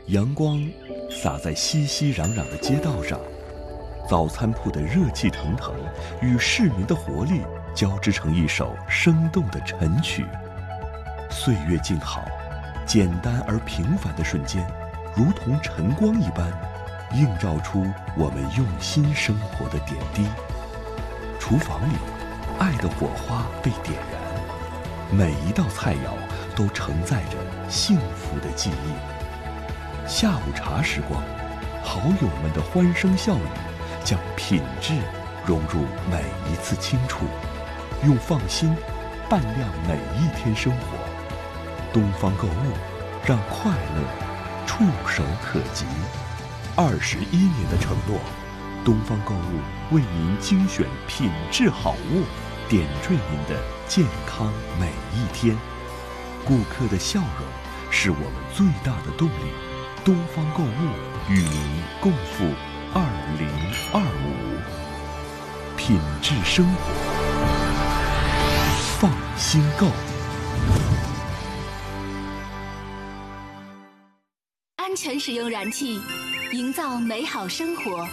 阳光洒在熙熙攘攘的街道上，早餐铺的热气腾腾与市民的活力交织成一首生动的晨曲。岁月静好，简单而平凡的瞬间，如同晨光一般，映照出我们用心生活的点滴。厨房里，爱的火花被点燃，每一道菜肴都承载着幸福的记忆。下午茶时光，好友们的欢声笑语，将品质融入每一次清楚，用放心伴亮每一天生活。东方购物，让快乐触手可及。21年的承诺，东方购物为您精选品质好物，点缀您的健康每一天。顾客的笑容是我们最大的动力。东方购物与您共赴2025，品质生活，放心购。 安全使用燃气，营造美好生活。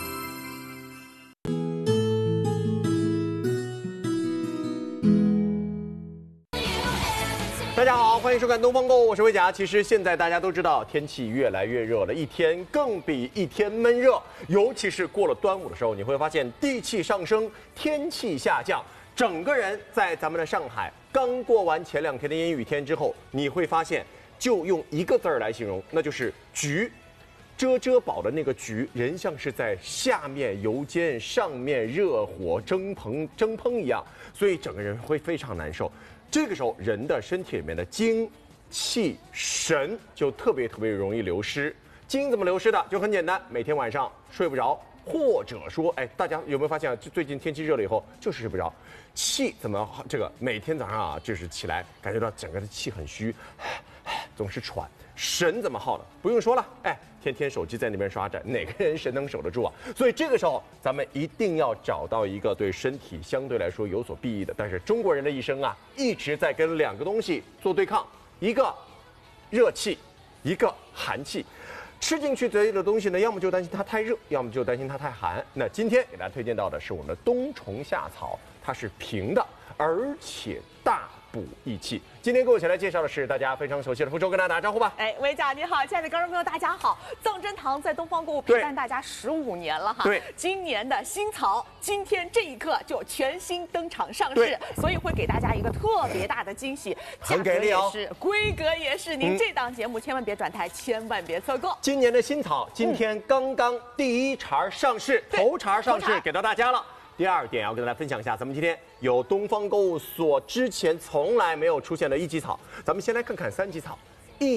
大家好，欢迎收看《东方购物》，我是魏甲。其实现在大家都知道，天气越来越热了，一天更比一天闷热。尤其是过了端午的时候，你会发现地气上升，天气下降。整个人在咱们的上海刚过完前2天的阴雨天之后，你会发现，就用一个字儿来形容，那就是局。遮堡的那个局，人像是在下面油煎，上面热火蒸烹一样，所以整个人会非常难受。这个时候，人的身体里面的精、气、神就特别容易流失。精怎么流失的？就很简单，每天晚上睡不着，或者说，大家有没有发现，最近天气热了以后就是睡不着？气怎么这个每天早上啊，就是起来感觉到整个的气很虚，总是喘。神怎么耗的？不用说了，天天手机在那边刷着，哪个人神能守得住啊？所以这个时候，咱们一定要找到一个对身体相对来说有所裨益的。但是中国人的一生啊，一直在跟2个东西做对抗，一个热气，一个寒气。吃进去嘴里的东西呢，要么就担心它太热，要么就担心它太寒。那今天给大家推荐到的是我们的冬虫夏草，它是平的，而且大补益气。今天跟我一起来介绍的是大家非常熟悉的福州，跟大家打招呼吧。 魏甲你好，亲爱的观众朋友大家好。藏珍堂在东方购物陪伴大家15年了哈。 对， 今年的新草，今天这一刻就全新登场上市，所以会给大家一个特别大的惊喜， 很给力哦， 是规格也是。您这档节目千万别转台，千万别错过。 今年的新草，今天刚刚第一茬上市，头茬上市给到大家了。第二点要跟大家分享一下，咱们今天有东方购物所之前从来没有出现的1级草，咱们先来看看3级草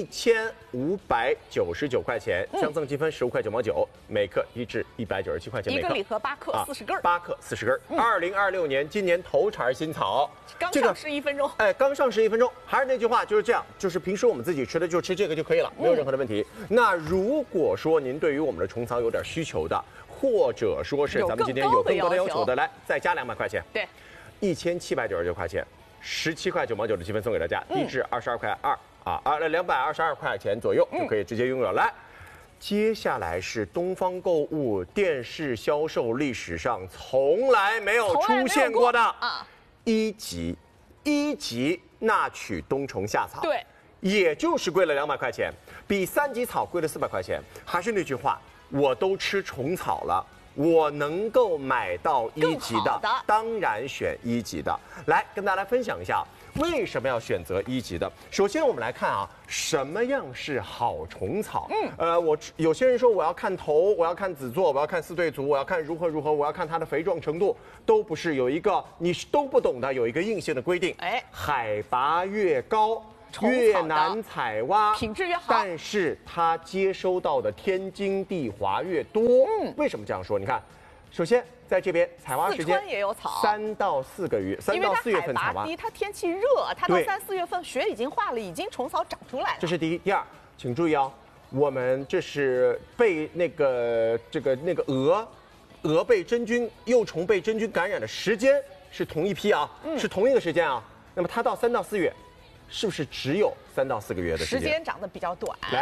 ，1599块钱，相赠积分15块9毛9，每克低至197块钱每克， 一个礼盒8克40根 ，8克40根。2026年今年头茬新草， 刚上市1分钟， 刚上市1分钟，还是那句话，就是这样，就是平时我们自己吃的就吃这个就可以了，没有任何的问题。那如果说您对于我们的虫草有点需求的，或者说是咱们今天有更多的要求的，来再加200块钱， 对 ，1799块钱，17块9毛9的积分送给大家，低至22块2啊，222块钱左右就可以直接拥有。来，接下来是东方购物电视销售历史上从来没有出现过的1级纳曲冬虫夏草， 对， 也就是贵了200块钱，比3级草贵了400块钱。还是那句话，我都吃虫草了，我能够买到1级的，当然选1级的。来跟大家分享一下，为什么要选择1级的？首先我们来看啊，什么样是好虫草？有些人说我要看头，我要看籽座，我要看4对足，我要看如何，我要看它的肥壮程度，都不是。有一个你都不懂的，有一个硬性的规定，海拔越高，越难采挖， 品质越好， 但是它接收到的天经地华越多。为什么这样说？你看，首先在这边采挖时间也有草 3到4个月，3到4月份采挖， 因为它海拔低，它天气热，它到3、4月份雪已经化了，已经虫草长出来了。 这是第一。第二，请注意哦，我们这是被那个蛾被真菌、幼虫被真菌感染的时间是同一批啊，是同一个时间啊。那么它到3到4月，是不是只有3到4个月的时间？ 时间长得比较短。 来，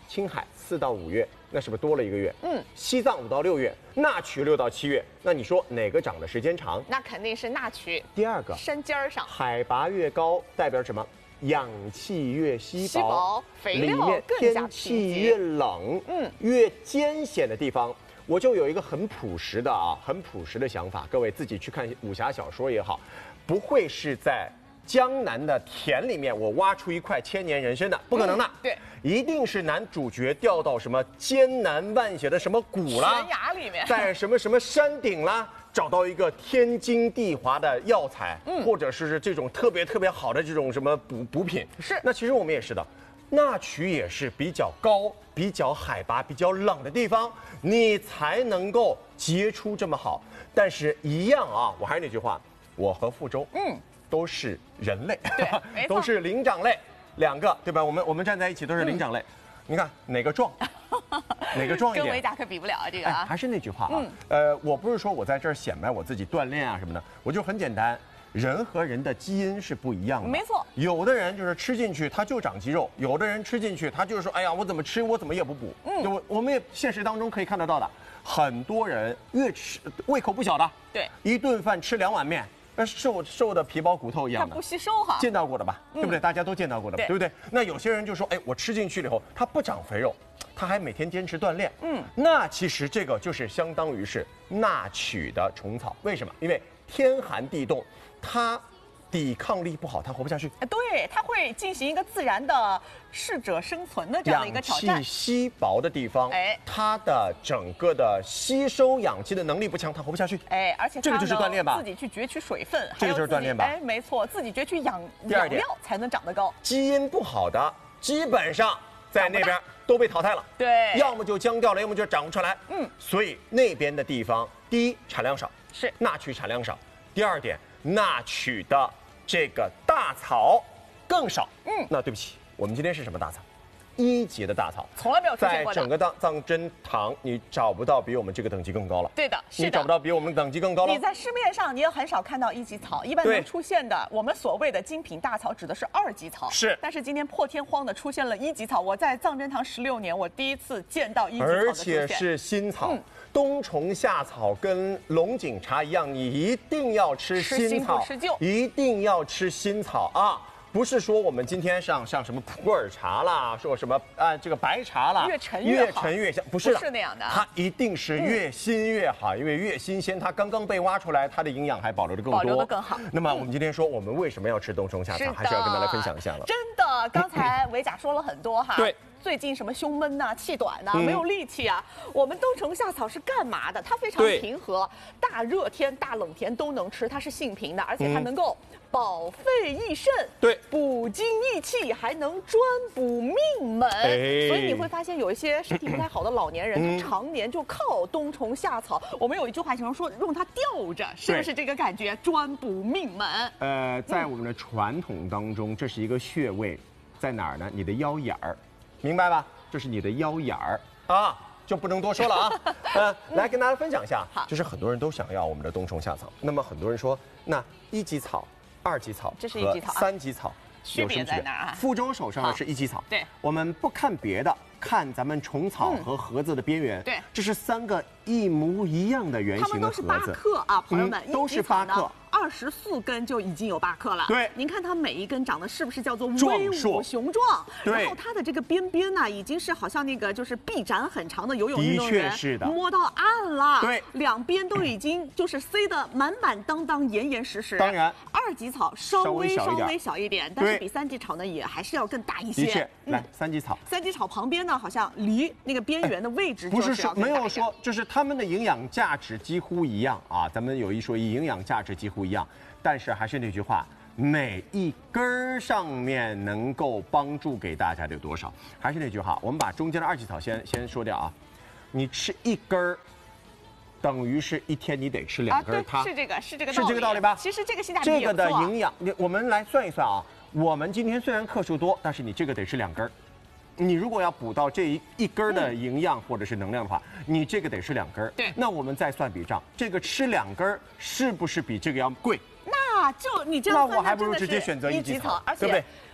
青海4到5月，那是不是多了1个月？西藏5到6月，那曲6到7月，那你说哪个长的时间长？ 那肯定是那曲。 第二个， 山尖儿上， 海拔越高代表什么？氧气越稀稀薄薄，肥料里面更加天气越冷，越艰险的地方。我就有一个很朴实的想法，各位自己去看武侠小说也好，不会是在江南的田里面我挖出一块千年人参的，不可能的。 对， 一定是男主角掉到什么艰难万险的什么谷啦， 悬崖里面， 在什么山顶啦，找到一个天经地华的药材，或者是这种特别好的这种什么补品。 是， 那其实我们也是的，那曲也是比较高、比较海拔、比较冷的地方，你才能够结出这么好。但是一样啊，我还是那句话，我和傅周，都是人类， 对，没错都是灵长类，2个，对吧？我们站在一起都是灵长类，你看哪个壮，哪个壮一点？ 跟维甲可比不了这个啊。 还是那句话啊，我不是说我在这儿显摆我自己锻炼啊什么的，我就很简单。人和人的基因是不一样的， 没错。有的人就是吃进去他就长肌肉，有的人吃进去他就是说，哎呀，我怎么吃我怎么也不补。就我们也现实当中可以看得到的，很多人越吃胃口不小的， 对， 一顿饭吃2碗面，那瘦的皮包骨头一样的， 它不吸收哈， 见到过的吧？对不对？大家都见到过的，对不对？那有些人就说，哎，我吃进去了以后，它不长肥肉，他还每天坚持锻炼，那其实这个就是相当于是纳曲的虫草。为什么？因为天寒地冻，它抵抗力不好，它活不下去。 对，它会进行一个自然的适者生存的这样的一个挑战。 氧气稀薄的地方，它的整个的吸收氧气的能力不强，它活不下去。 而且这个就是锻炼吧， 自己去攫取水分， 这个就是锻炼吧。 没错，自己攫取养料才能长得高。 基因不好的，基本上在那边都被淘汰了。 对， 要么就僵掉了，要么就长不出来。所以那边的地方，第一产量少， 是纳曲产量少；第二点，纳曲的这个大草更少。那对不起，我们今天是什么大草？1级的大草， 从来没有出现过的。 在整个藏针堂，你找不到比我们这个等级更高了。 对的，是的， 你找不到比我们等级更高了。 你在市面上你也很少看到1级草，一般能出现的，我们所谓的精品大草指的是2级草。 是， 但是今天破天荒的出现了1级草，我在藏针堂16年，我第一次见到1级草的出现， 而且是新草。冬虫夏草跟龙井茶一样，你一定要吃新草， 吃旧， 一定要吃新草啊！不是说我们今天像什么普洱茶啦，说什么这个白茶啦， 越陈越香， 不是那样的， 它一定是越新越好，因为越新鲜，它刚刚被挖出来，它的营养还保留得更多， 保留得更好。 那么我们今天说，我们为什么要吃冬虫夏草，还是要跟大家分享一下了。 真的，刚才维甲说了很多哈。 对。 最近什么胸闷呐、气短呐、没有力气啊？我们冬虫夏草是干嘛的？它非常平和，大热天、大冷天都能吃，它是性平的，而且它能够保肺益肾， 对， 补精益气，还能专补命门。所以你会发现有一些身体不太好的老年人，他常年就靠冬虫夏草。我们有一句话形容说，用它吊着，是不是这个感觉？专补命门。 在我们的传统当中，这是一个穴位，在哪儿呢？你的腰眼儿。明白吧？这是你的腰眼儿啊，就不能多说了啊。来跟大家分享一下，就是很多人都想要我们的冬虫夏草。那么很多人说，那1级草、2级草这是1级草、 3级草区别在哪儿啊？ 傅周手上的是1级草， 对， 我们不看别的，看咱们虫草和盒子的边缘， 对， 这是3个一模一样的圆形的盒子， 它们都是8克啊，朋友们， 都是8克。 24根就已经有8克了。 对， 您看它每一根长得是不是叫做威武雄壮？ 对， 然后它的这个边边呢，已经是好像那个就是臂展很长的游泳运动员， 的确是的， 摸到岸了。 对， 两边都已经就是塞得满满当当、严严实实。 当然 ，2级草稍微小一点，但是比3级草呢也还是要更大一些。 的确，来3级草 ，3级草旁边呢好像离那个边缘的位置不是说没有说，就是它们的营养价值几乎一样啊。咱们有一说一，营养价值几乎一样。但是还是那句话，每一根上面能够帮助给大家的有多少？还是那句话，我们把中间的2级草先说掉啊。你吃1根，等于是1天你得吃2根。它是这个道理吧？ 其实这个性价比也不错。 这个的营养，我们来算一算啊。我们今天虽然克数多，但是你这个得吃2根。你如果要补到这一根的营养或者是能量的话，你这个得吃2根。 对， 那我们再算笔账，这个吃2根是不是比这个要贵？ 那就你这样算， 那我还不如直接选择1级草， 而且对不对？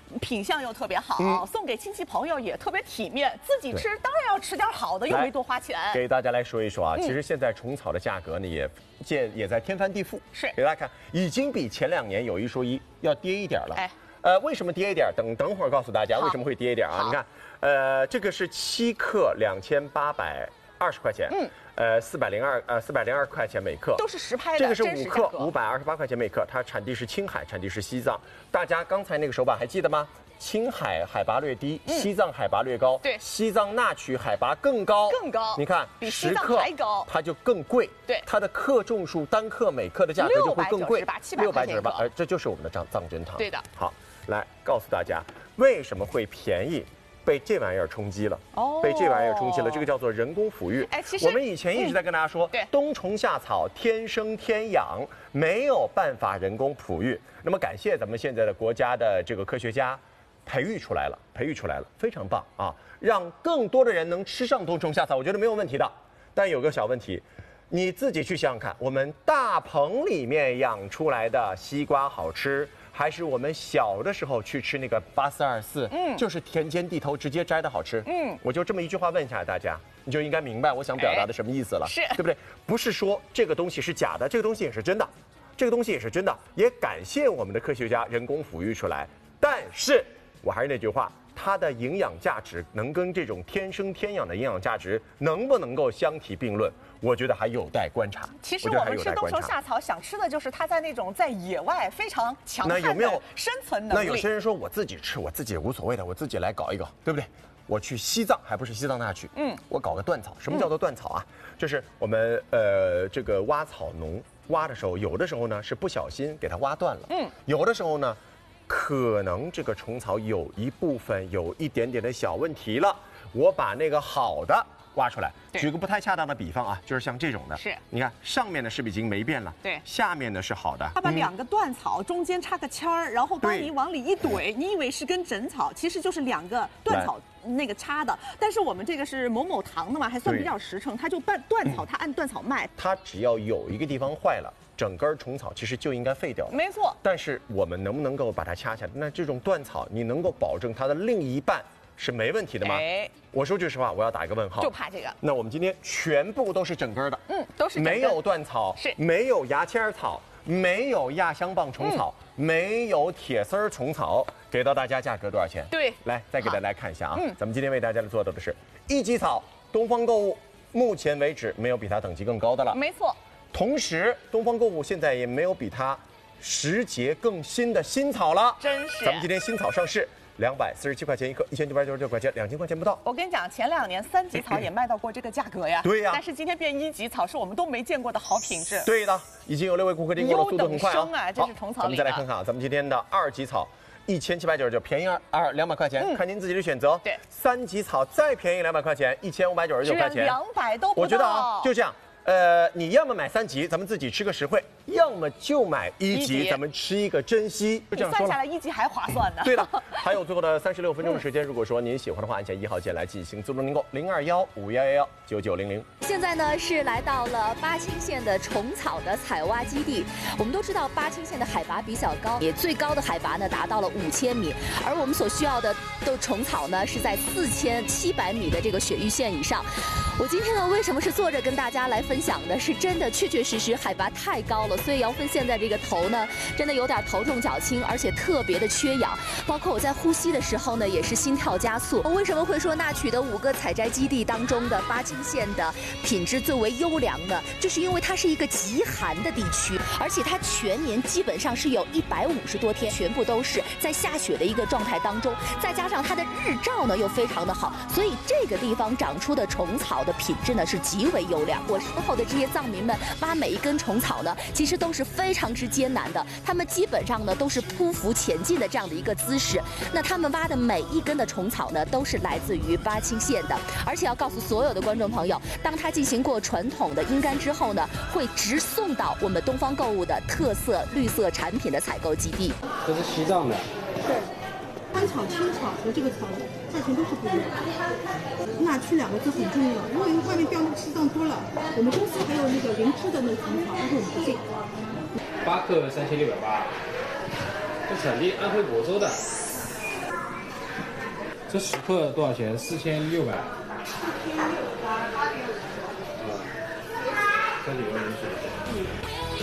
品相又特别好，送给亲戚朋友也特别体面，自己吃当然要吃点好的，又没多花钱。 给大家来说一说啊，其实现在虫草的价格呢也在天翻地覆， 是给大家看，已经比前2年有一说一要跌一点了。为什么跌一点？等会儿告诉大家为什么会跌一点啊？你看，这个是7克2820块钱，402块钱每克， 都是实拍的， 这个是5克528块钱每克，它产地是青海，产地是西藏。大家刚才那个手把还记得吗？青海海拔略低，西藏海拔略高。 对， 西藏钠取海拔更高。你看， 比西藏还高， 它就更贵。 对， 它的克重数单克每克的价格就会更贵 ，698，798。 这就是我们的藏针糖。 对的。 好，来告诉大家为什么会便宜。被这玩意儿冲击了，被这玩意儿冲击了，这个叫做人工抚育。 其实我们以前一直在跟大家说，冬虫夏草天生天养，没有办法人工哺育。那么感谢咱们现在的国家的这个科学家，培育出来了，非常棒啊！让更多的人能吃上冬虫夏草，我觉得没有问题的。但有个小问题，你自己去想想看，我们大棚里面养出来的西瓜好吃。还是我们小的时候去吃那个8424，就是田间地头直接摘的好吃。我就这么一句话问一下大家，你就应该明白我想表达的什么意思了，对不对？不是说这个东西是假的，这个东西也是真的，也感谢我们的科学家人工抚育出来。但是我还是那句话，它的营养价值能跟这种天生天养的营养价值能不能够相提并论？我觉得还有待观察。 其实我们吃冬虫夏草，想吃的就是它在那种在野外非常强悍的生存能力。 那有些人说我自己吃，我自己无所谓的，我自己来搞一个，对不对？我去西藏，还不是西藏那去，我搞个断草。什么叫做断草啊？就是我们这个挖草农挖的时候，有的时候呢是不小心给它挖断了，有的时候呢，可能这个虫草有一部分有一点点的小问题了，我把那个好的挖出来。举个不太恰当的比方啊，就是像这种的，你看上面的是不是已经霉变了？ 对， 下面的是好的。 它把2个断草中间插个签儿，然后帮你往里一怼，你以为是根整草，其实就是2个断草那个插的。但是我们这个是某某堂的嘛，还算比较实诚，它就断草，它按断草卖。 它只要有一个地方坏了，整根虫草其实就应该废掉。 没错。 但是我们能不能够把它掐起来？那这种断草，你能够保证它的另一半是没问题的吗？我说句实话，我要打一个问号。 就怕这个。 那我们今天全部都是整根的， 都是没有断草，没有牙签草，没有亚香棒虫草，没有铁丝虫草，给到大家价格多少钱？ 对， 来再给大家来看一下啊，咱们今天为大家做到的是1级草，东方购物目前为止没有比它等级更高的了。 没错。 同时，东方购物现在也没有比它时节更新的新草了。 真是。 咱们今天新草上市。247块钱一克，1999块钱，2000块钱不到。 我跟你讲，前2年3级草也卖到过这个价格呀。 对呀。 但是今天变1级草，是我们都没见过的好品质。 对的，已经有6位顾客订购了，速度很快啊。这是虫草。 咱们再来看看啊，咱们今天的2级草，1799，便宜200块钱，看您自己的选择。 对。 3级草再便宜200块钱，1599块钱。 200都不到。 我觉得啊，就这样。你要么买3级，咱们自己吃个实惠；要么就买1级，咱们吃一个珍惜。就这样说了， 算下来1级还划算呢。 对的，还有最后的36分钟的时间，如果说您喜欢的话，按下1号键来进行自动订购，0215119900。 现在呢是来到了巴青县的虫草的采挖基地。我们都知道巴青县的海拔比较高，也最高的海拔呢达到了5000米，而我们所需要的虫草呢是在4700米的这个雪域线以上。我今天呢为什么是坐着跟大家来分享的？是真的，确确实实海拔太高了，所以姚芬现在这个头呢，真的有点头重脚轻，而且特别的缺氧。包括我在呼吸的时候呢，也是心跳加速。为什么会说纳曲的5个采摘基地当中的巴青县的品质最为优良呢？就是因为它是一个极寒的地区，而且它全年基本上是有150多天全部都是在下雪的一个状态当中，再加上它的日照呢又非常的好，所以这个地方长出的虫草的品质呢是极为优良。我身后的这些藏民们挖每一根虫草呢，其实都是非常之艰难的，他们基本上呢都是匍匐前进的这样的一个姿势。那他们挖的每一根的虫草呢，都是来自于巴青县的，而且要告诉所有的观众朋友，当它进行过传统的阴干之后呢，会直送到我们东方购物的特色绿色产品的采购基地。 这是西藏的。 对，干草、青草和这个草价钱都是不一样的。纳曲2个字很重要，因为外面标的西藏多了，我们公司还有那个灵芝的那个虫草，但是我们不进。 8克3680，这产地安徽亳州的。 这10克多少钱？4600。这里有点水。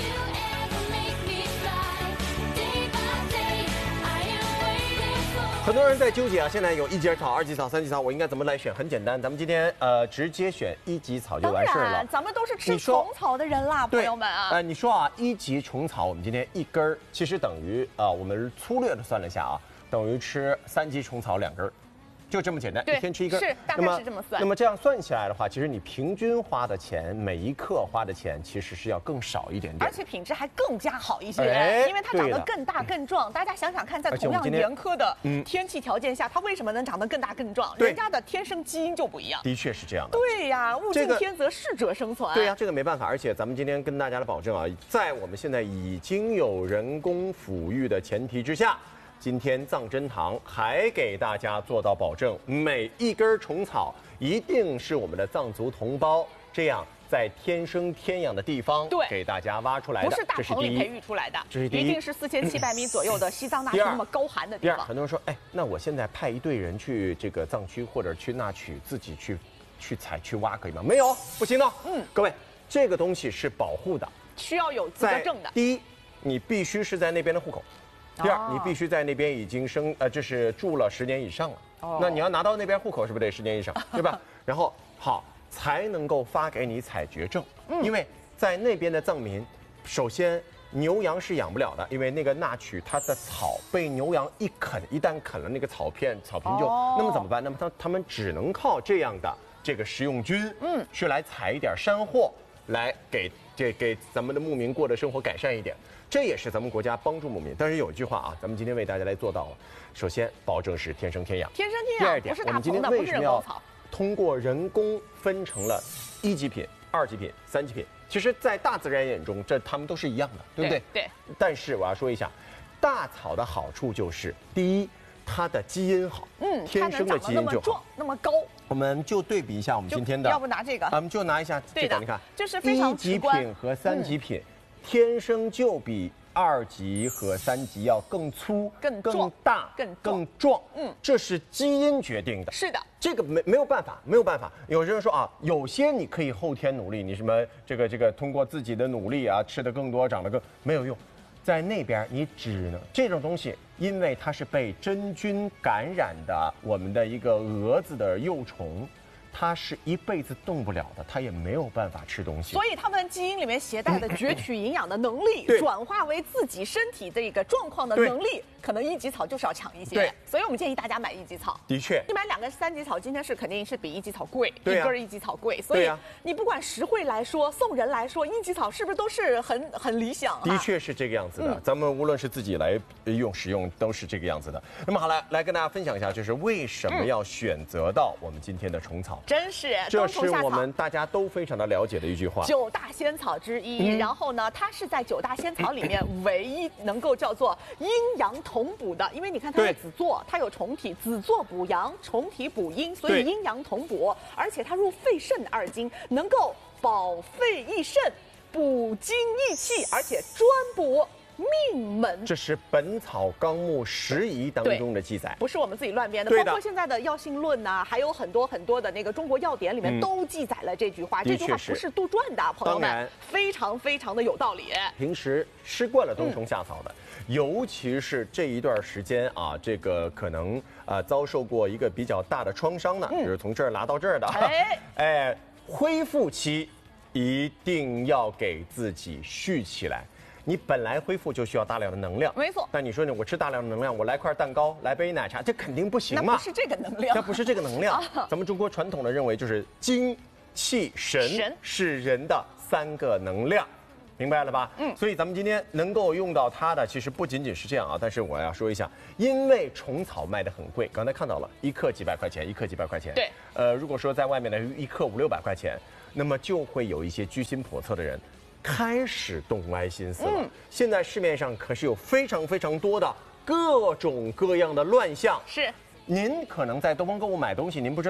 很多人在纠结啊，现在有1级草、2级草、3级草，我应该怎么来选？很简单，咱们今天直接选1级草就完事儿了。 咱们都是吃虫草的人啦，朋友们啊。 你说啊，1级虫草，我们今天1根儿，其实等于我们粗略的算了一下啊，等于吃3级虫草2根儿。就这么简单，一天吃1根， 是大概是这么算。 那么这样算起来的话，其实你平均花的钱，每1克花的钱其实是要更少一点点， 而且品质还更加好一些，因为它长得更大更壮。大家想想看，在同样严苛的天气条件下，它为什么能长得更大更壮？人家的天生基因就不一样。 的确是这样的。 对呀，物竞天择，适者生存。 对呀，这个没办法。而且咱们今天跟大家的保证啊，在我们现在已经有人工抚育的前提之下。今天藏珍堂还给大家做到保证，每1根虫草一定是我们的藏族同胞这样在天生天养的地方给大家挖出来的， 不是大棚里培育出来的， 这是第一， 一定是4700米左右的西藏那曲那么高寒的地方。 第二，很多人说，哎，那我现在派一队人去这个藏区或者去那曲自己去采去挖可以吗？没有，不行的。各位，这个东西是保护的， 需要有资格证的。 第一，你必须是在那边的户口。第二，你必须在那边已经这是住了10年以上了。那你要拿到那边户口，是不是得10年以上，对吧？然后好才能够发给你采掘证，因为在那边的藏民，首先牛羊是养不了的，因为那个那曲它的草被牛羊一旦啃了那个草坪就，那么怎么办？那么他们只能靠这样的这个食用菌，去来采一点山货，来给咱们的牧民过的生活改善一点。这也是咱们国家帮助牧民，但是有一句话啊，咱们今天为大家来做到了。首先，保证是天生天养。 天生天养。第二点，我们今天为什么要通过人工分成了1级品、2级品、3级品？其实，在大自然眼中，它们都是一样的，对不对？ 对。 但是我要说一下，大草的好处就是，第一，它的基因好，天生的基因就好， 那么高。 我们就对比一下我们今天的， 要不拿这个？ 我们就拿一下这个，你看， 就是非常 1级品和3级品。天生就比2级和3级要更粗、更大、更壮。这是基因决定的。 是的， 这个没有办法，没有办法。有人说啊，有些你可以后天努力，你什么这个通过自己的努力啊，吃得更多，长得更没有用。在那边你只能这种东西，因为它是被真菌感染的，我们的一个蛾子的幼虫。它是一辈子动不了的，它也没有办法吃东西。 所以它们基因里面携带的攫取营养的能力，转化为自己身体这个状况的能力，可能1级草就是要强一些。 对， 所以我们建议大家买1级草。 的确， 你买2个3级草，今天是肯定是比1级草贵，1根1级草贵。 所以你不管实惠来说，送人来说，1级草是不是都是很理想？ 的确是这个样子的。咱们无论是自己来使用，都是这个样子的。那么好，来跟大家分享一下，就是为什么要选择到我们今天的虫草？ 真是。 这是我们大家都非常的了解的一句话 ，9大仙草之一。然后呢，它是在9大仙草里面唯一能够叫做阴阳同补的，因为你看它是子座，它有虫体，子座补阳，虫体补阴，所以阴阳同补。而且它入肺肾2经，能够保肺益肾、补精益气，而且专补命门。 这是《本草纲目拾遗》当中的记载， 不是我们自己乱编的。包括现在的《药性论》呐，还有很多的那个中国药典里面都记载了这句话。这句话不是杜撰的，朋友们，非常非常的有道理。 平时吃惯了冬虫夏草的，尤其是这一段时间啊，这个可能遭受过一个比较大的创伤呢，就是从这儿拿到这儿的，恢复期一定要给自己续起来。你本来恢复就需要大量的能量， 没错。 但你说呢？我吃大量的能量，我来块蛋糕，来杯奶茶，这肯定不行嘛。 那不是这个能量， 那不是这个能量。咱们中国传统的认为就是精、气、神是人的3个能量，明白了吧？所以咱们今天能够用到它的，其实不仅仅是这样啊。但是我要说一下，因为虫草卖得很贵，刚才看到了1克几百块钱，1克几百块钱。 对。 如果说在外面的1克500-600块钱，那么就会有一些居心叵测的人。开始动歪心思了。现在市面上可是有非常非常多的各种各样的乱象。 是， 您可能在东方购物买东西，您不知道，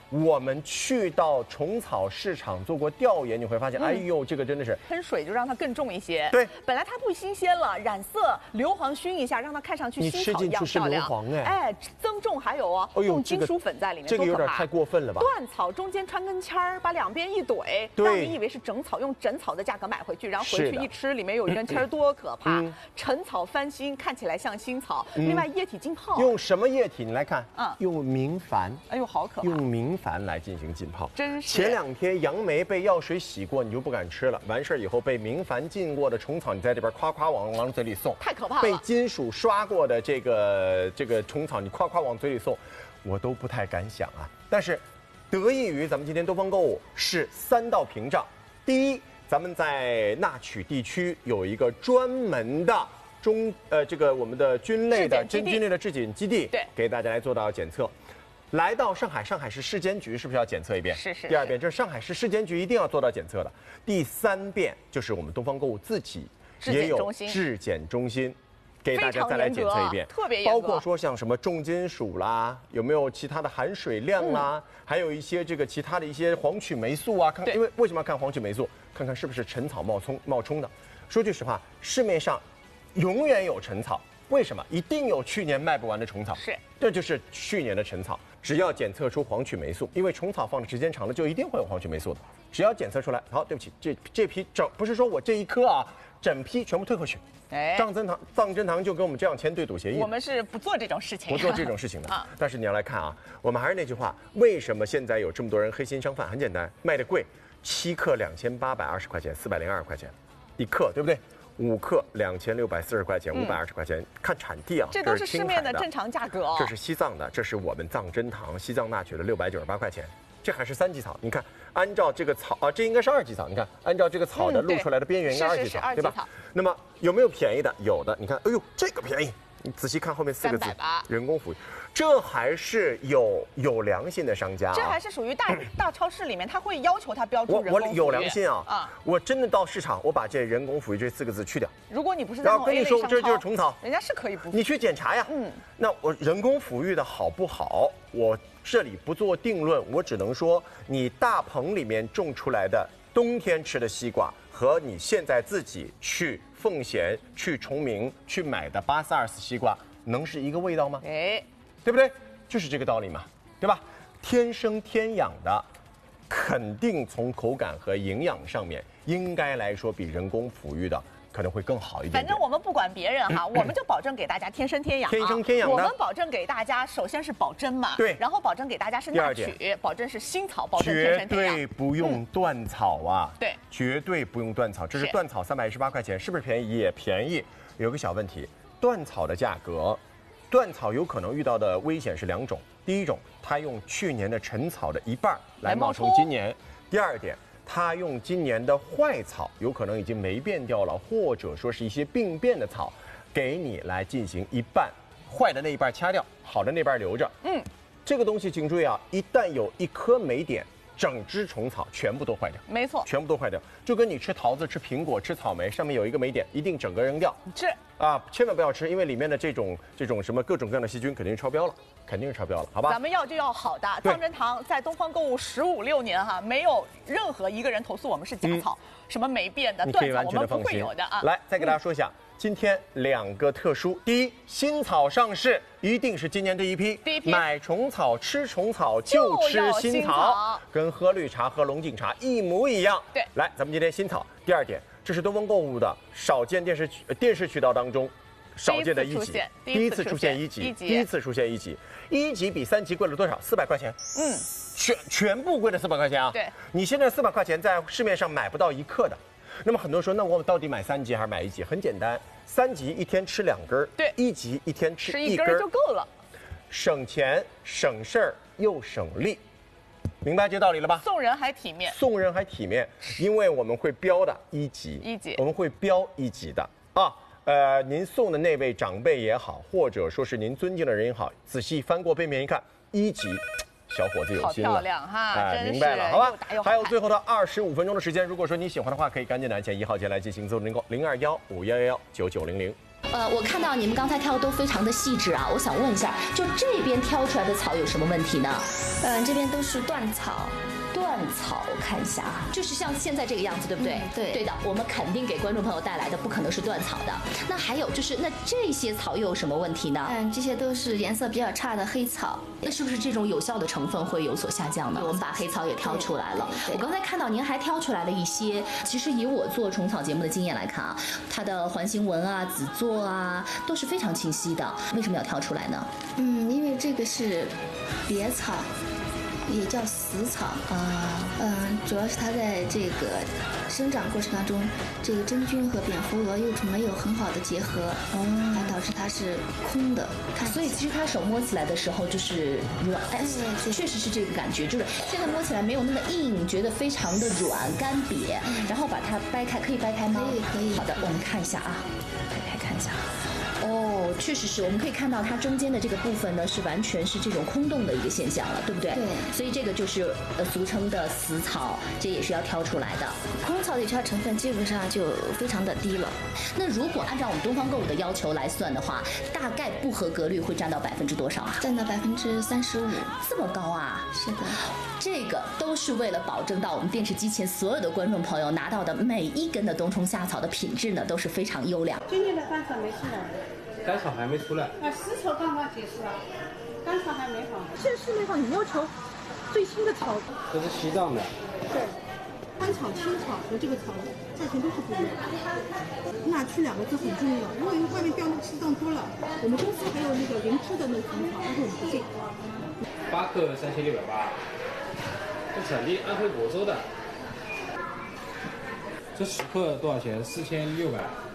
我们去到虫草市场做过调研，你会发现，哎呦，这个真的是喷水就让它更重一些。 对， 本来它不新鲜了，染色硫磺熏一下，让它看上去新草一样漂亮。哎，增重还有哦，用金属粉在里面， 这个有点太过分了吧？ 断草中间穿根签儿，把两边一怼，让你以为是整草，用整草的价格买回去，然后回去一吃，里面有一根签儿，多可怕！陈草翻新，看起来像新草。另外液体浸泡， 用什么液体？你来看，用明矾。 哎呦，好可怕！ 用明矾来进行浸泡， 真是。 前2天杨梅被药水洗过，你就不敢吃了。完事儿以后被明矾浸过的虫草，你在这边夸夸往嘴里送， 太可怕了。 被金属刷过的这个虫草，你夸夸往嘴里送，我都不太敢想啊。但是，得益于咱们今天东方购物是3道屏障。第一，咱们在纳曲地区有一个专门的我们的菌类的真菌类的质检基地， 对， 给大家来做到检测。来到上海，上海市市监局是不是要检测一遍？ 是。 第2遍，这是上海市市监局一定要做到检测的。第3遍就是我们东方购物自己也有质检中心，给大家再来检测一遍， 特别严格。 包括说像什么重金属啦，有没有其他的含水量啦，还有一些其他的一些黄曲霉素啊，看，因为什么要看黄曲霉素？看看是不是陈草冒充的。说句实话，市面上永远有陈草。为什么？一定有去年卖不完的虫草，这就是去年的陈草。只要检测出黄曲霉素，因为虫草放的时间长了，就一定会有黄曲霉素的。只要检测出来，好，对不起，这批不是说我这一颗啊，整批全部退回去。藏珍堂就跟我们这样签对赌协议。 我们是不做这种事情， 不做这种事情的。但是你要来看啊，我们还是那句话，为什么现在有这么多人黑心商贩？很简单，卖的贵，7克2820块钱，402块钱1克，对不对？5克2640块钱，520块钱，看产地啊， 这都是市面的正常价格。 这是西藏的，这是我们藏珍堂西藏纳曲的698块钱，这还是3级草。你看，按照这个草啊，这应该是2级草。你看，按照这个草的露出来的边缘应该2级草，对吧？那么有没有便宜的？有的，你看，哎呦，这个便宜。你仔细看后面4个字，人工抚育，这还是有良心的商家、啊。 这还是属于大超市里面，他会要求他标注人工抚育。 我有良心啊！我真的到市场，我把这人工抚育这4个字去掉。 如果你不是在然后跟你说这就是虫草， 人家是可以不。 你去检查呀。那我人工抚育的好不好？我这里不做定论，我只能说，你大棚里面种出来的冬天吃的西瓜，和你现在自己去奉贤、去崇明去买的842西瓜，能是一个味道吗？对不对？就是这个道理嘛，对吧？天生天养的，肯定从口感和营养上面，应该来说比人工抚育的可能会更好一点。 反正我们不管别人哈，我们就保证给大家天生天养。 天生天养的， 我们保证给大家，首先是保真嘛， 对， 然后保证给大家是纳曲，保证是新草，保证天生天养， 绝对不用断草啊， 对， 绝对不用断草。这是断草318块钱，是不是便宜？也便宜。有个小问题，断草的价格，断草有可能遇到的危险是2种。第一种，它用去年的陈草的1半来冒充今年；第2点，它用今年的坏草，有可能已经霉变掉了，或者说是一些病变的草，给你来进行1半，坏的那一半掐掉，好的那半留着。这个东西请注意啊，一旦有1颗霉点，整只虫草全部都坏掉。 没错， 全部都坏掉，就跟你吃桃子、吃苹果、吃草莓，上面有一个霉点，一定整个扔掉。 是啊，千万不要吃，因为里面的这种什么各种各样的细菌肯定是超标了，肯定是超标了，好吧？ 咱们要就要好的。藏珍堂在东方购物15、16年哈，没有任何一个人投诉我们是假草，什么霉变的、断草，我们不会有的啊。 来，再给大家说一下。今天2个特殊，第一，新草上市一定是今年第一批。买虫草吃虫草就吃新草，跟喝绿茶喝龙井茶一模一样。 对， 来，咱们今天新草。第2点，这是东方购物的少见电视渠道当中少见的1级，第一次出现1级，第一次出现1级，1级比3级贵了多少？400块钱。全部贵了400块钱啊！ 对， 你现在400块钱在市面上买不到1克的。那么很多人说，那我到底买3级还是买1级？很简单，3级一天吃2根， 对 ，1级一天吃1根就够了， 省钱省事儿又省力，明白这道理了吧？ 送人还体面， 送人还体面，因为我们会标的1级，我们会标1级的啊。您送的那位长辈也好，或者说是您尊敬的人也好，仔细翻过背面一看，1级。小伙子有心了， 好漂亮哈！ 明白了，好吧？还有最后的25分钟的时间，如果说你喜欢的话，可以赶紧拿起1号键来进行搜021-511-9900。 我看到你们刚才挑的都非常的细致啊，我想问一下，就这边挑出来的草有什么问题呢？ 这边都是断草。 断草，我看一下啊，就是像现在这个样子，对不对？对的，我们肯定给观众朋友带来的不可能是断草的。那还有就是，那这些草又有什么问题呢？ 这些都是颜色比较差的黑草。 那是不是这种有效的成分会有所下降呢？我们把黑草也挑出来了。我刚才看到您还挑出来了一些，其实以我做虫草节目的经验来看啊，它的环形纹啊、籽座啊都是非常清晰的。为什么要挑出来呢？ 因为这个是蝶草。也叫死草主要是它在这个生长过程当中，这个真菌和蝙蝠蛾幼虫没有很好的结合，导致它是空的。 所以其实它手摸起来的时候就是软，确实是这个感觉，就是现在摸起来没有那么硬，觉得非常的软干瘪。然后把它掰开，可以掰开吗？ 可以。 好的，我们看一下啊，掰开看一下。哦，确实是，我们可以看到它中间的这个部分呢，是完全是这种空洞的一个现象了，对不对？ 对。 所以这个就是俗称的死草，这也是要挑出来的。 空草的有效成分基本上就非常的低了。 那如果按照我们东方购物的要求来算的话，大概不合格率会占到多少啊？ 占到35%， 这么高啊？ 是的。 这个都是为了保证到我们电视机前所有的观众朋友拿到的每一根的冬虫夏草的品质呢，都是非常优良。 今年的干草没出来， 干草还没出来。 死草刚刚结束了，干草还没好。现在市面上有要求最新的草， 这是西藏的。 对，干草、青草和这个草价钱都是不一样。纳区2个字很重要，因为外面标那个西藏多了。我们公司还有那个灵芝的那个虫草，但是我们不进。 8克3680，这产地安徽亳州的。这10克多少钱？4600。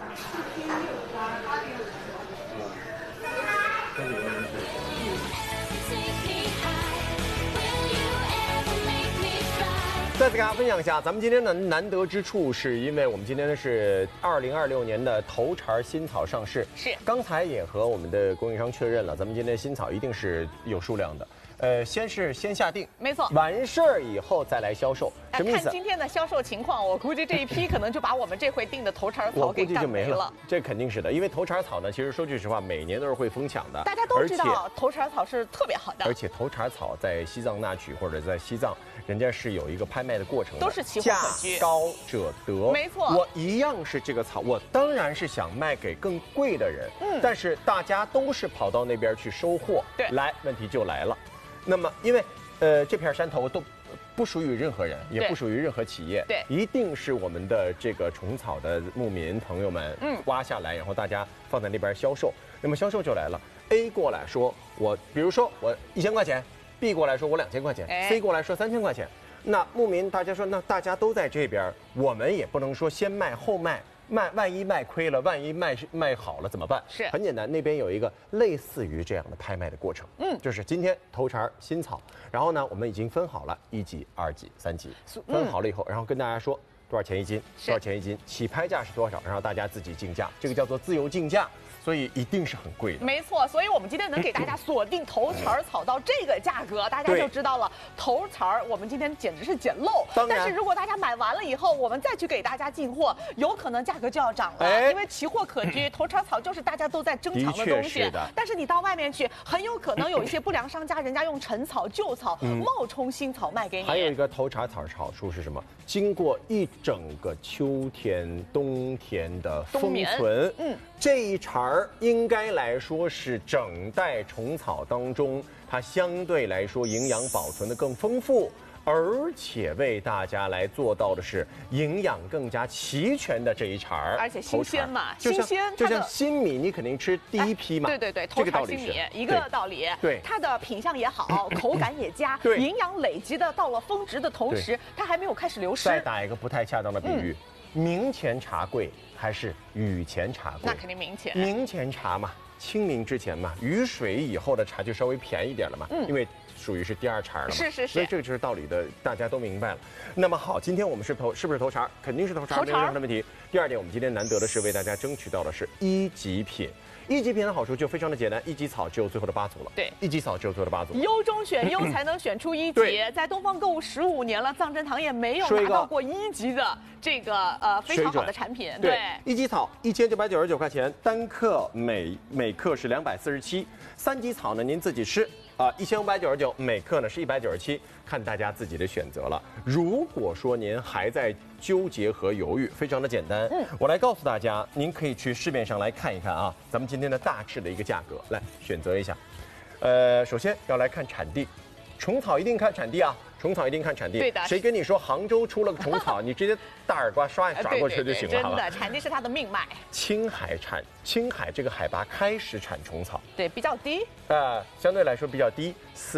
再次给大家分享一下，咱们今天的难得之处，是因为我们今天是2026年的头茬新草上市。 是， 刚才也和我们的供应商确认了，咱们今天的新草一定是有数量的。先下定， 没错， 完事儿以后再来销售，什么意思？ 看今天的销售情况，我估计这一批可能就把我们这回订的头茬草给干没了。 这肯定是的，因为头茬草呢，其实说句实话，每年都是会疯抢的。 大家都知道头茬草是特别好的， 而且头茬草在西藏那曲或者在西藏，人家是有一个拍卖的过程的， 都是奇货可居， 价高者得。 没错， 我一样是这个草，我当然是想卖给更贵的人，但是大家都是跑到那边去收货， 对， 来，问题就来了。那么，因为这片山头都不属于任何人，也不属于任何企业， 对， 一定是我们的这个虫草的牧民朋友们，挖下来，然后大家放在那边销售。那么销售就来了 ，A 过来说我，比如说我1000块钱 ，B 过来说我2000块钱，C 过来说3000块钱。那牧民大家说，那大家都在这边，我们也不能说先卖后卖。万一卖亏了，万一卖好了怎么办？ 是很简单，那边有一个类似于这样的拍卖的过程，就是今天头茬新草，然后呢，我们已经分好了1级、2级、3级，分好了以后，然后跟大家说多少钱一斤，多少钱一斤，起拍价是多少，然后大家自己竞价，这个叫做自由竞价。所以一定是很贵的， 没错。所以我们今天能给大家锁定头茬草到这个价格，大家就知道了。头茬我们今天简直是捡漏。但是如果大家买完了以后，我们再去给大家进货，有可能价格就要涨了，因为奇货可居。头茬草就是大家都在争抢的东西。但是你到外面去，很有可能有一些不良商家，人家用陈草、旧草冒充新草卖给你。 还有一个头茬草好处是什么？经过一整个秋天、冬天的封存，这一茬应该来说是整袋虫草当中，它相对来说营养保存的更丰富，而且为大家来做到的是营养更加齐全的这一茬， 而且新鲜嘛，新鲜， 就像新米，你肯定吃第一批嘛， 对，头茬新米一个道理， 对， 它的品相也好，口感也佳，营养累积的到了峰值的同时，它还没有开始流失。 再打一个不太恰当的比喻。明前茶贵还是雨前茶贵？ 那肯定明前。 明前茶嘛， 清明之前嘛，雨水以后的茶就稍微便宜点了嘛，因为属于是第二茬了嘛， 是。 所以这个就是道理的，大家都明白了。那么好，今天我们是不是头茬？肯定是头茬，没有任何的问题。第二点，我们今天难得的是为大家争取到的是1级品。1级品的好处就非常的简单，1级草只有最后的8组了。 对， 1级草只有最后的8组。 优中选优才能选出1级。在东方购物15年了，藏珍堂也没有拿到过1级的这个非常好的产品。 对，1级草1999块钱，单克每克是247，3级草呢您自己吃1599，每克呢是197，看大家自己的选择了。如果说您还在纠结和犹豫，非常的简单，我来告诉大家，您可以去市面上来看一看啊，咱们今天的大致的一个价格，来选择一下。首先要来看产地，虫草一定看产地啊，虫草一定看产地。 对的， 谁跟你说杭州出了个虫草，你直接大耳刮刷过去就行了，好吧？ 真的，产地是它的命脉。 青海这个海拔开始产虫草， 对，比较低。 相对来说比较低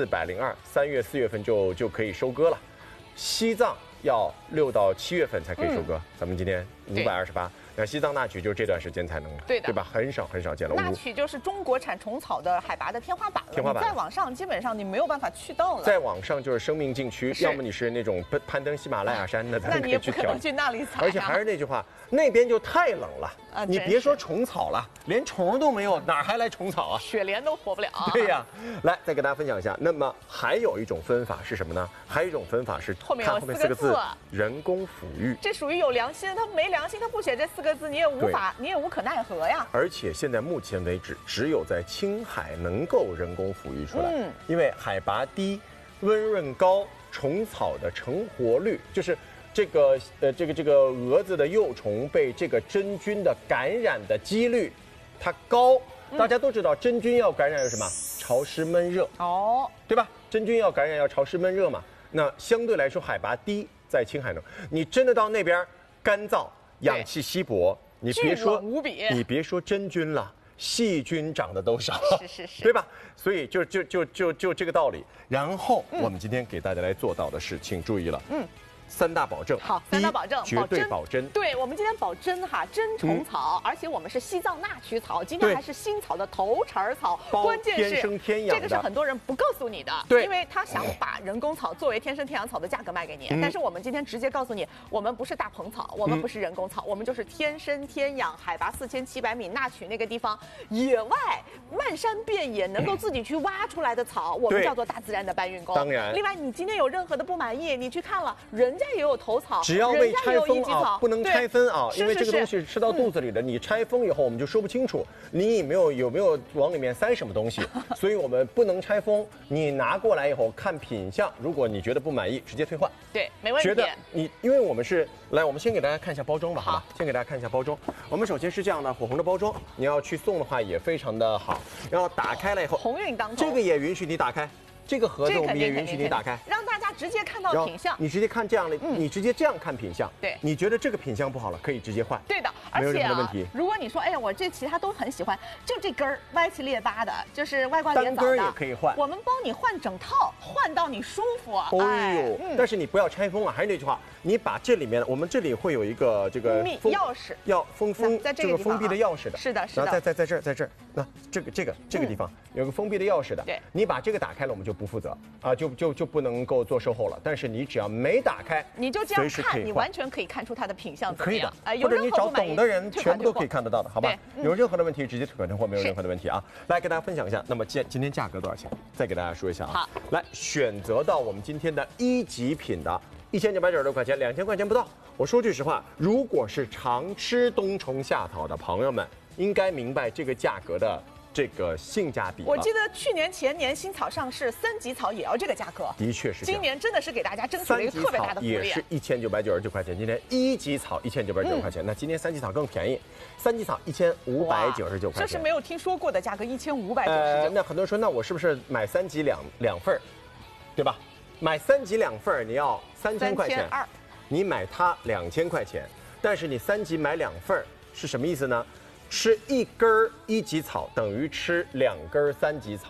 ，402，3月4月份就可以收割了。西藏要6到7月份才可以收割，咱们今天528。那西藏那曲就这段时间才能，对吧？很少见了。 那曲就是中国产虫草的海拔的天花板了。再往上，基本上你没有办法去到了。 再往上就是生命禁区，要么你是那种攀登喜马拉雅山的， 那你也不可能去那里采。 而且还是那句话，那边就太冷了。你别说虫草了，连虫都没有，哪还来虫草啊？ 雪莲都活不了。 对呀，来再给大家分享一下。那么还有一种分法是什么呢？还有一种分法是后面有4个字，人工抚育。 这属于有良心，他没良心，他不写这4个字，你也无可奈何呀。 而且现在目前为止，只有在青海能够人工抚育出来，因为海拔低、温润高，虫草的成活率就是这个蛾子的幼虫被这个真菌的感染的几率它高。大家都知道真菌要感染有什么？潮湿闷热对吧？真菌要感染要潮湿闷热嘛。那相对来说海拔低，在青海呢，你真的到那边干燥，氧气稀薄。你别说真菌了，细菌长得都少， 是， 对吧？所以就这个道理。然后我们今天给大家来做到的是，请注意了，3大保证。 好，3大保证， 绝对保真。 对，我们今天保真哈，真虫草，而且我们是西藏那曲草，今天还是新草的头茬草，关键是天生天养的， 这个是很多人不告诉你的， 对， 因为他想把人工草作为天生天养草的价格卖给你，但是我们今天直接告诉你，我们不是大棚草，我们不是人工草，我们就是天生天养，海拔4700米那曲那个地方，野外漫山遍野能够自己去挖出来的草，我们叫做大自然的搬运工。 当然， 另外你今天有任何的不满意，你去看了，人家也有头草。 只要未拆封啊，不能拆分啊，因为这个东西是吃到肚子里的，你拆封以后我们就说不清楚你有没有往里面塞什么东西，所以我们不能拆封。你拿过来以后看品相，如果你觉得不满意，直接退换。 对，没问题。 觉得因为我们是来，我们先给大家看一下包装吧，好吧？先给大家看一下包装。我们首先是这样的火红的包装，你要去送的话也非常的好。然后打开了以后， 鸿运当头， 这个也允许你打开。这个盒子我们也允许你打开， 让大家直接看到品相。 你直接看这样的，你直接这样看品相。 对， 你觉得这个品相不好了，可以直接换。 对的， 没有任何的问题。 如果你说，哎呀，我这其他都很喜欢，就这根儿歪七裂八的，就是外挂连枣的，单根也可以换。 我们帮你换整套，换到你舒服。 但是你不要拆封啊！还是那句话，你把这里面，我们这里会有一个这个钥匙， 要这个封闭的钥匙的。 是的，是的。 然后在这儿，那这个地方有个封闭的钥匙的。 对， 你把这个打开了，我们就不负责啊。就不能够做售后了，但是你只要没打开， 你就这样看，你完全可以看出它的品相怎么样。 可以的，或者你找懂的人，全部都可以看得到的，好吧？有任何的问题直接退款退货，没有任何的问题啊。来给大家分享一下，那么今天价格多少钱？再给大家说一下啊。 好， 来选择到我们今天的1级品的1996块钱，2000块钱不到。我说句实话，如果是常吃冬虫夏草的朋友们，应该明白这个价格的这个性价比。 我记得去年前年新草上市，3级草也要这个价格。 的确是。 今年真的是给大家争取了一个特别大的福利。 也是1999块钱，今天1级草1999块钱，那今天3级草更便宜，3级草1599块钱。 这是没有听说过的价格，1599。 那很多人说，那我是不是买3级两份儿，对吧？买3级2份儿你要3000块钱 ，3200， 你买它2000块钱，但是你3级买2份儿是什么意思呢？吃1根1级草等于吃2根3级草，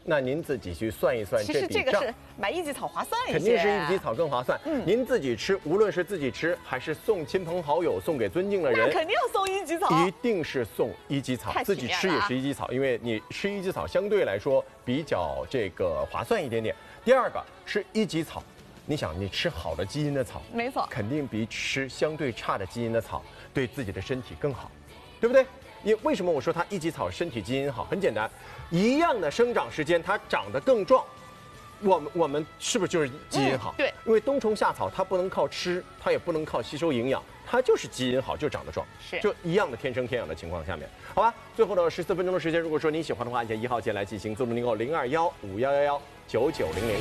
那您自己去算一算其这笔账。 实这个是买一级草划算一些， 肯定是一级草更划算。您自己吃，无论是自己吃还是送亲朋好友、送给尊敬的人， 那肯定要送一级草， 一定是送一级草。自己吃也是一级草，因为你吃一级草相对来说比较这个划算一点点。第二个是一级草，你想你吃好的基因的草， 没错， 肯定比吃相对差的基因的草对自己的身体更好，对不对？为什么我说它一级草身体基因好？很简单，一样的生长时间，它长得更壮。我们是不是就是基因好？ 对， 因为冬虫夏草它不能靠吃，它也不能靠吸收营养，它就是基因好，就长得壮， 是就一样的天生天养的情况下面，好吧？最后的14分钟的时间，如果说您喜欢的话，按下1号键来进行自动订购0215119900。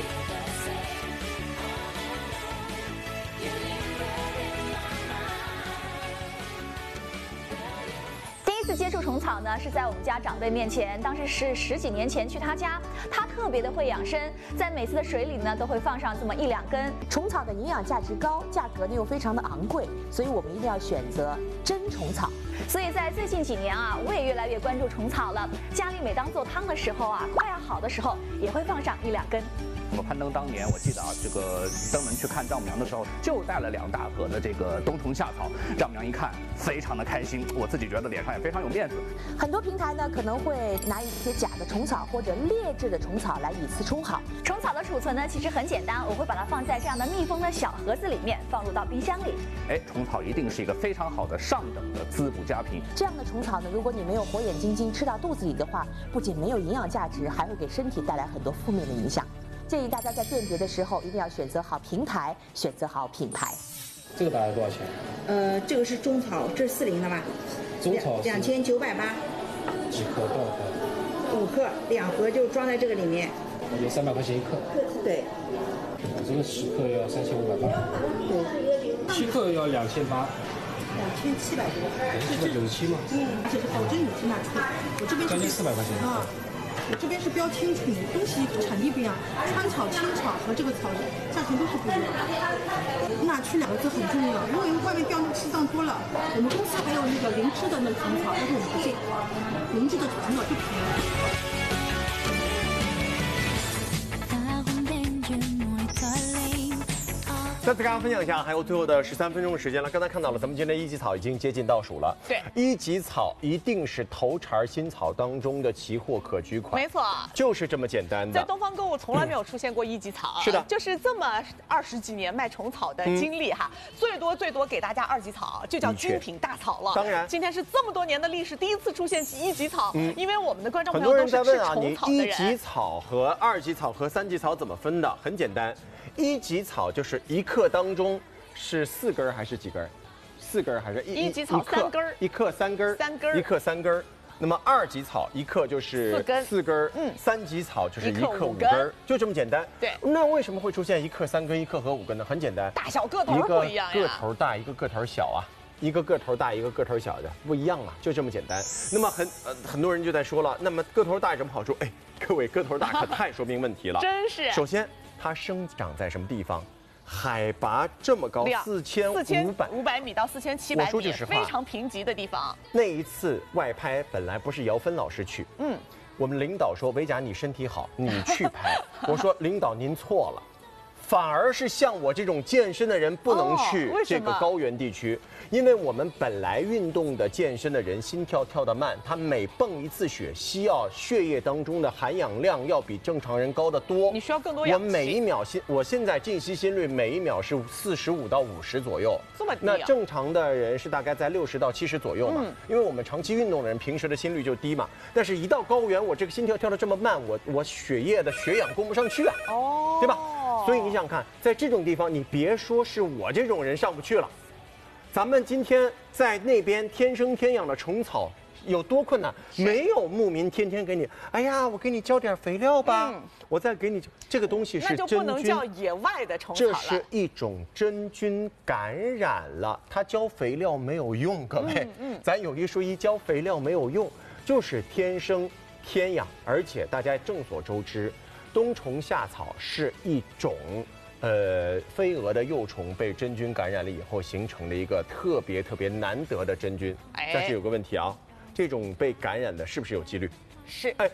第一次接触虫草呢，是在我们家长辈面前，当时是10几年前去他家，他特别的会养生，在每次的水里呢都会放上这么1、2根。 虫草的营养价值高，价格呢又非常的昂贵，所以我们一定要选择真虫草。 所以在最近几年啊，我也越来越关注虫草了。家里每当做汤的时候啊，快要好的时候，也会放上1、2根。 我攀登当年，我记得啊，这个登门去看丈母娘的时候，就带了2大盒的这个冬虫夏草。丈母娘一看，非常的开心，我自己觉得脸上也非常有面子。 很多平台呢可能会拿一些假的虫草或者劣质的虫草来以次充好。 虫草的储存呢其实很简单，我会把它放在这样的密封的小盒子里面，放入到冰箱里。 虫草一定是一个非常好的上等的滋补佳品。 这样的虫草呢，如果你没有火眼金睛吃到肚子里的话，不仅没有营养价值，还会给身体带来很多负面的影响。建议大家在辨别的时候一定要选择好平台，选择好品牌。 这个大概多少钱？ 这个是中草，这是40的吧？ 中草 2980。 几克？多少克 ？5克，2盒就装在这个里面。 有300块钱1克。 对。 这个10克要3580。 对。 7克要2800。 2700多。 797吗？ 而且是保证有机纳粹。我这边将近400块钱。 啊。我这边是标清楚，东西产地不一样，川草、青草和这个草价钱都是不一样。纳区2个字很重要，因为外面标那个西藏多了。我们公司还有那个灵芝的那个虫草，但是我们不进，灵芝的虫草就便宜。 再次跟大家分享一下，还有最后的13分钟的时间了。刚才看到了，咱们今天一级草已经接近倒数了。 对， 一级草一定是头茬新草当中的奇货可居款。 没错， 就是这么简单的。 在东方购物从来没有出现过一级草。 是的， 就是这么20几年卖虫草的经历哈，最多给大家2级草，就叫精品大草了。 当然， 今天是这么多年的历史第一次出现一级草，因为我们的观众很朋友都是吃多人在问啊， 虫草的人。 你1级草和2级草和3级草怎么分的？很简单，1级草就是1克当中是4根还是几根？4根还是 1级草3根 ？1克3根 ，3根 ，1克3根。那么2级草1克就是4根，3级草就是1克5根，就这么简单。 对。 那为什么会出现1克3根、1克和5根呢？很简单， 大小个头不一样呀。 一个个头大，一个个头小啊。一个个头大，一个个头小的不一样啊，就这么简单。那么很多人就在说了，那么个头大有什么好处？哎，各位个头大可太说明问题了。 真是。 首先，它生长在什么地方？海拔这么高，4500 米到4700米， 我说句实话， 非常贫瘠的地方。 那一次外拍本来不是姚芬老师去，我们领导说维甲你身体好，你去拍。我说领导您错了。反而是像我这种健身的人不能去这个高原地区，因为我们本来运动的健身的人心跳跳得慢，他每蹦一次血需要血液当中的含氧量要比正常人高得多。 你需要更多氧气。 我现在静息心率每1秒是45到50左右， 这么低啊？ 那正常的人是大概在60到70左右嘛，因为我们长期运动的人平时的心率就低嘛。但是一到高原，我这个心跳跳得这么慢，我血液的血氧供不上去啊，对吧？所以你想看，在这种地方，你别说是我这种人上不去了，咱们今天在那边天生天养的虫草有多困难？没有牧民天天给你，哎呀，我给你浇点肥料吧，我再给你这个东西是真菌， 那就不能叫野外的虫草了。 这是一种真菌感染了，它浇肥料没有用，各位，咱有一说一，浇肥料没有用，就是天生天养，而且大家众所周知。冬虫夏草是一种，飞蛾的幼虫被真菌感染了以后形成了一个特别难得的真菌。但是有个问题啊，这种被感染的是不是有几率？ 是。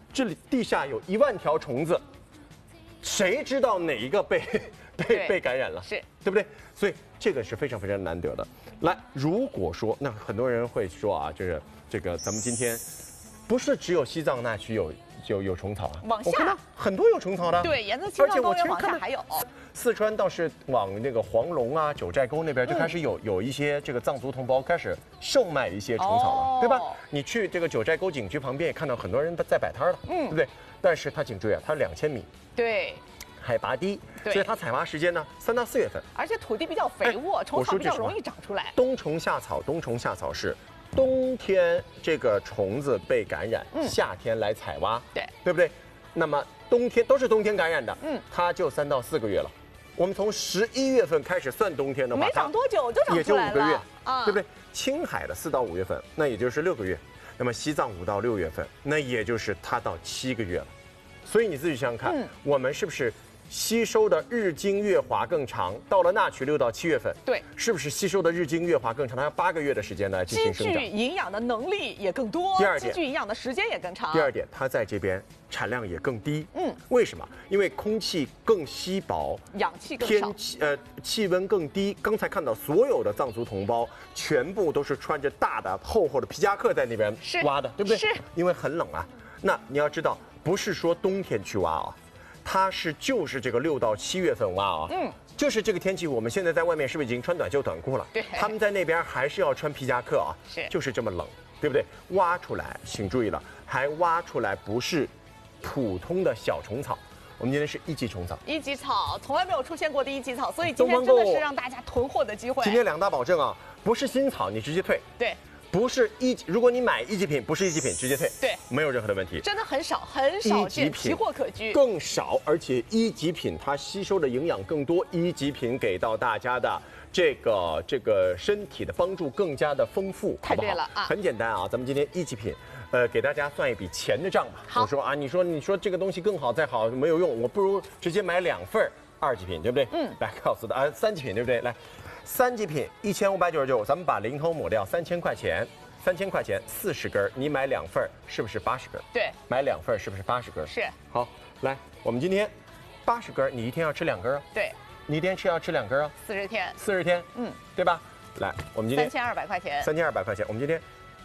这里地下有1万条虫子，谁知道哪一个被感染了？ 是对不对？所以这个是非常非常难得的。来，如果说那很多人会说啊，这个咱们今天不是只有西藏那区有虫草啊， 往下我看到很多有虫草的， 对，沿着青藏高原往下还有。 四川倒是往那个黄龙啊、九寨沟那边就开始有一些这个藏族同胞开始售卖一些虫草了，对吧？你去这个九寨沟景区旁边也看到很多人在摆摊了，对不对？但是它颈椎啊，它2000米， 对， 海拔低，所以它采挖时间呢3到4月份， 而且土地比较肥沃，虫草比较容易长出来。 冬虫夏草是冬天这个虫子被感染，夏天来采挖，对不对？那么冬天都是冬天感染的，它就3到4个月了。我们从11月份开始算冬天的话， 没长多久就长出来了， 也就5个月，对不对？青海的4到5月份，那也就是6个月。那么西藏5到6月份，那也就是它到7个月了。所以你自己想想看，我们是不是吸收的日精月华更长？到了那曲6到7月份， 对， 是不是吸收的日精月华更长？它要8个月的时间来进行生长， 积聚营养的能力也更多， 第二点， 积聚营养的时间也更长。 第二点，它在这边产量也更低。为什么？因为空气更稀薄， 氧气更少， 气温更低。刚才看到所有的藏族同胞全部都是穿着大的厚厚的皮夹克在那边挖的，对不对？ 是， 因为很冷啊。那你要知道，不是说冬天去挖啊。它就是这个6到7月份挖啊，就是这个天气，我们现在在外面是不是已经穿短袖短裤了？ 对， 他们在那边还是要穿皮夹克啊，就是这么冷，对不对？挖出来，请注意了，还挖出来不是普通的小虫草，我们今天是1级虫草 ，1级草从来没有出现过的1级草，所以今天真的是让大家囤货的机会。 今天2大保证啊，不是新草你直接退， 对。 不是如果你买1级品，不是1级品，直接退， 对， 没有任何的问题。 真的很少见，奇货可居， 更少，而且1级品它吸收的营养更多，1级品给到大家的这个身体的帮助更加的丰富， 太对了啊！ 很简单啊，咱们今天1级品，给大家算一笔钱的账吧。 好， 我说啊，你说这个东西更好再好没有用，我不如直接买2份2级品，对不对？来告诉他3级品对不对？来。3级品1599，咱们把零头抹掉，3000块钱，3000块钱40根，你买2份是不是80根？ 对， 买2份是不是80根？ 是。 好，来，我们今天80根，你一天要吃2根啊？ 对， 你一天要吃2根啊 ？40天。 40天，对吧？来，我们今天 3200块钱 ，3200块钱，我们今天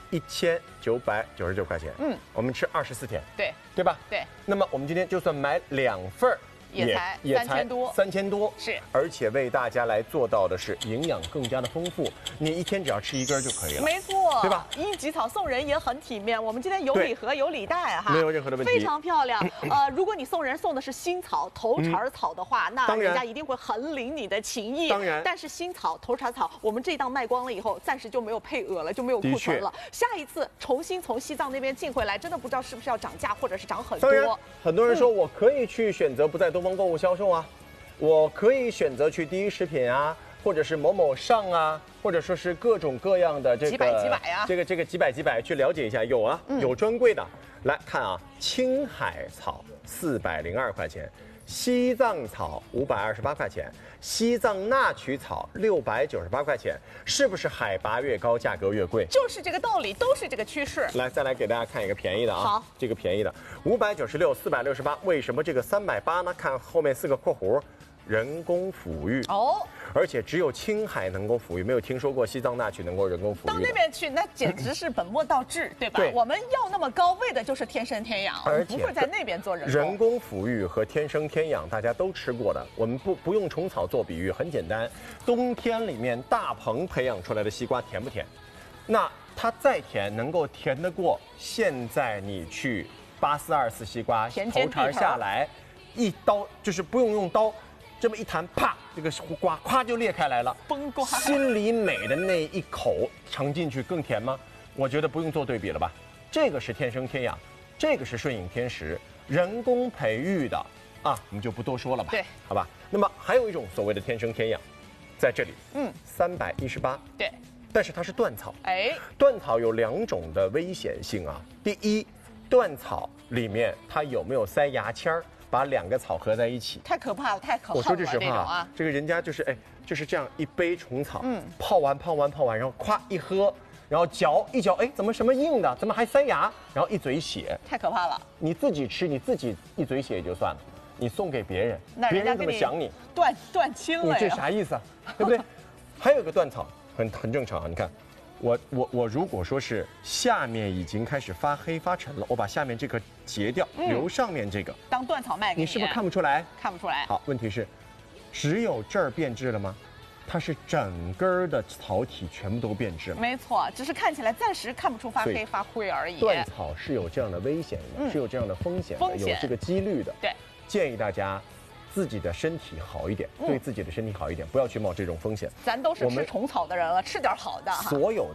1999块钱，我们吃24天，对吧？ 对。 那么我们今天就算买2份。 也才 3000多， 是， 而且为大家来做到的是营养更加的丰富，你一天只要吃1根就可以了， 没错， 对吧 ？1级草送人也很体面，我们今天有礼盒有礼袋哈， 没有任何的问题， 非常漂亮。如果你送的是新草头茬草的话，那人家一定会很领你的情谊。 当然， 但是新草头茬草，我们这一档卖光了以后，暂时就没有配额了，就没有库存了。下一次重新从西藏那边进回来，真的不知道是不是要涨价，或者是涨很多。 当然，很多人说我可以去选择不在东方购物销售啊。我可以选择去第一食品啊，或者是某某上啊，或者说是各种各样的这个几百啊， 这个几百去了解一下，有啊，有专柜的。来看啊，青海草402块钱，西藏草528块钱，西藏那曲草698块钱，是不是海拔越高价格越贵？ 就是这个道理，都是这个趋势。 来，再来给大家看一个便宜的啊， 好， 这个便宜的596、468，为什么这个380呢？看后面4个括弧。人工抚育哦， 而且只有青海能够抚育，没有听说过西藏那曲能够人工抚育。 到那边去，那简直是本末倒置，对吧？ 对， 我们要那么高，为的就是天生天养，而不会在那边做人工抚育和天生天养，大家都吃过的。我们不用虫草做比喻，很简单。冬天里面大棚培养出来的西瓜甜不甜？那它再甜，能够甜得过现在你去8424西瓜头茬下来，一刀就是不用刀。这么一弹，啪，这个瓜咵就裂开来了， 崩瓜。 心里美的那一口尝进去更甜吗？我觉得不用做对比了吧。这个是天生天养，这个是顺应天时，人工培育的啊，我们就不多说了吧。 对， 好吧。那么还有一种所谓的天生天养，在这里，318， 对， 但是它是断草。 哎， 断草有2种的危险性啊。第一，断草里面它有没有塞牙签儿？把2个草合在一起， 太可怕了，太可恨了。 我说句实话啊， 这个人家就是就是这样一杯虫草，泡完，然后咵一喝， 然后嚼一嚼，哎，怎么什么硬的？怎么还塞牙？然后一嘴血， 太可怕了。 你自己吃，你自己一嘴血也就算了，你送给别人，别人怎么想你？ 断亲了呀！ 你这啥意思啊？对不对？还有一个断草，很正常啊。你看，我如果说是下面已经开始发黑发沉了，我把下面这个截掉，留上面这个当断草卖给你， 你是不是看不出来？ 看不出来。 好，问题是，只有这儿变质了吗？它是整根儿的草体全部都变质了。 没错，只是看起来暂时看不出发黑发灰而已。 断草是有这样的危险的，是有这样的风险的，有这个几率的。 对， 建议大家自己的身体好一点，对自己的身体好一点，不要去冒这种风险。 咱都是吃虫草的人了，吃点好的。 所有